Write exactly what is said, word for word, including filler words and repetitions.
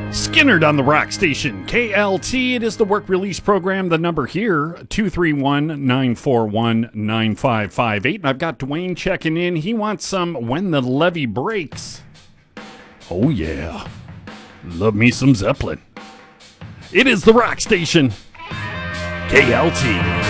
Skinnerd on the Rock Station, K L T. It is the work release program. The number here, two three one, nine four one, nine five five eight. And I've got Dwayne checking in. He wants some When the Levee Breaks. Oh, yeah. Love me some Zeppelin. It is the Rock Station, K L T.